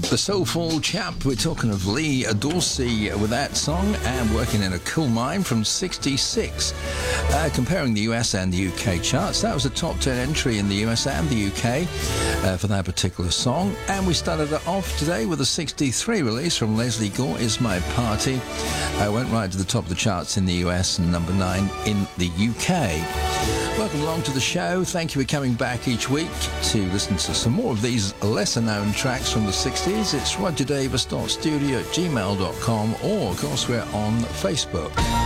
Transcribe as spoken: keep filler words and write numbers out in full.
The soulful chap, we're talking of Lee Dorsey with that song, and Working in a Coal Mine from sixty-six. Uh, comparing the U S and the U K charts, that was a top ten entry in the U S and the U K uh, for that particular song. And we started it off today with a sixty-three release from Leslie Gore, Is My Party. Uh, went right to the top of the charts in the U S and number nine in the U K. Welcome along to the show. Thank you for coming back each week to listen to some more of these lesser-known tracks from the sixties. It's roger davis dot studio at gmail dot com, or, of course, we're on Facebook.